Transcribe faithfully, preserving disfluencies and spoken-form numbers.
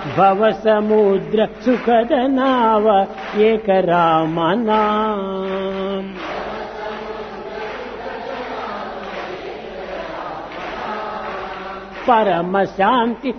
భవ సముద్ర సుఖద నావ ఏక రామనామ పరమ శాంతి